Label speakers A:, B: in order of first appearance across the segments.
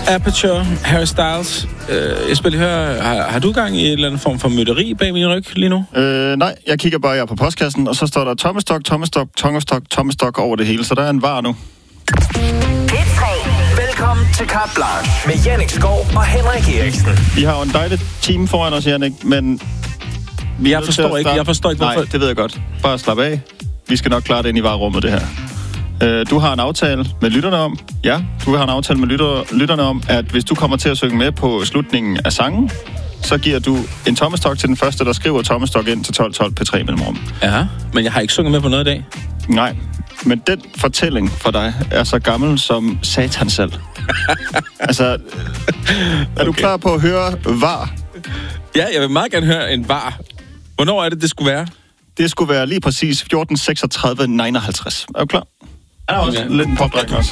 A: Aperture, Harry Styles. Jeg skal lige høre, har du gang i en eller anden form for mytteri bag min ryg lige nu?
B: Nej, jeg kigger bare på postkassen, og så står der tommestok over det hele, så der er en var nu.
C: P3. Velkommen til Carte Blanche med Jannik Skov og Henrik Eriksen.
B: Vi har jo en dejlig team foran os, Jannik, men...
A: Jeg forstår ikke, hvorfor...
B: Nej, det ved jeg godt. Bare slap af. Vi skal nok klare det ind i varerummet, det her. Du har en aftale med lytterne om... Ja, du har en aftale med lytterne om, at hvis du kommer til at synge med på slutningen af sangen, så giver du en tommestok til den første, der skriver tommestok ind til 12 P3 mellemrum.
A: Ja, men jeg har ikke sunget med på noget i dag.
B: Nej, men den fortælling for dig er så gammel som satan selv. Altså, er du klar på at høre var?
A: Ja, jeg vil meget gerne høre en var. Hvornår er det skulle være?
B: Det skulle være lige præcis 14:36:59. Er du klar? Er der også lidt en popdræk også?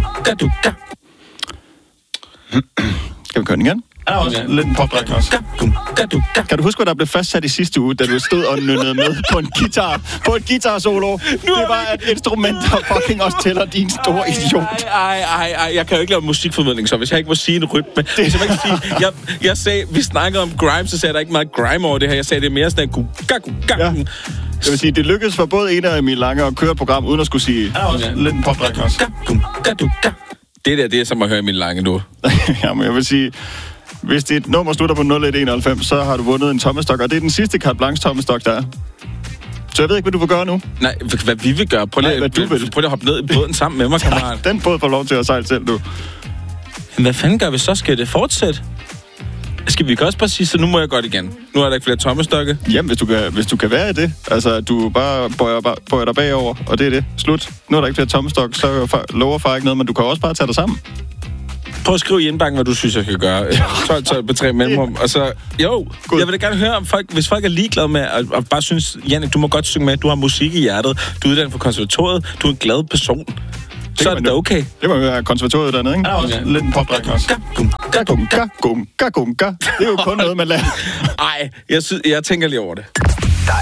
B: Skal vi køre den igen? Er der også lidt en popdræk også? Kan du huske, hvad der blev fastsat i sidste uge, da du stod og nynnede med på en guitar, på et guitar-solo? Det var et instrument, der fucking også tæller, din store idiot.
A: Ej, jeg kan jo ikke lave musikformidling, så hvis jeg ikke må sige en rytme... Jeg sagde, vi snakkede om grime, så sagde der ikke meget grime over det her. Jeg sagde det mere sådan en
B: ja. Jeg vil sige, det lykkedes for både en og Emil Lange at køre et program, uden at skulle sige... Er der også lidt en popdræk også?
A: Det er som at høre Emil Lange nu.
B: Jamen, jeg vil sige... Hvis dit nummer slutter på 0191, så har du vundet en tommestok, og det er den sidste Carte Blanche tommestok, der er. Så jeg ved ikke, hvad du vil gøre nu.
A: Nej, hvad vi vil gøre. Prøv lige at hoppe ned i båden sammen med mig, kammerat.
B: Den båd får lov til at sejle selv, du.
A: Hvad fanden gør vi så? Skal det fortsætte? Skal vi også bare sige, så nu må jeg godt igen. Nu er der ikke flere tommestokke.
B: Jamen, hvis du kan være i det. Altså, du bare bøjer dig bagover, og det er det. Slut. Nu er der ikke flere tommestok, så lover far ikke noget, men du kan også bare tage dig sammen.
A: Prøv at skrive i indbakken, hvad du synes, jeg skal gøre. 12 på 3 mellemrum. Og så, God. Jeg vil da gerne høre, om hvis folk er ligeglade med, og bare synes, Jannik, du må godt synge med, du har musik i hjertet, du er uddannet på konservatoriet, du er en glad person. Så er det da okay.
B: Det må jo være konservatoriet uddannet, ikke? Er der også lidt en popdræk også? Det er jo kun noget, man lærer.
A: Ej, jeg tænker lige over det.